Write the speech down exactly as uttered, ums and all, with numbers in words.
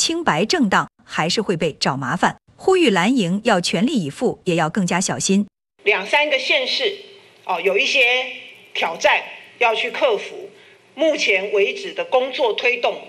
清白正当，还是会被找麻烦。呼吁蓝营要全力以赴，也要更加小心。 两三个县市哦，有一些挑战要去克服。目前为止的工作推动